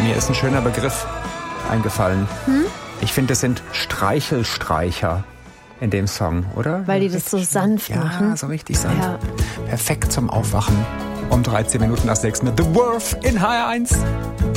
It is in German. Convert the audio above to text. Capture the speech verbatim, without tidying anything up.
Mir ist ein schöner Begriff eingefallen. Hm? Ich finde, es sind Streichelstreicher in dem Song, oder? Weil die das so sanft ja, machen. Ja, so richtig sanft. Ja. Perfekt zum Aufwachen. Um dreizehn Minuten nach sechs mit The Worth in H R eins.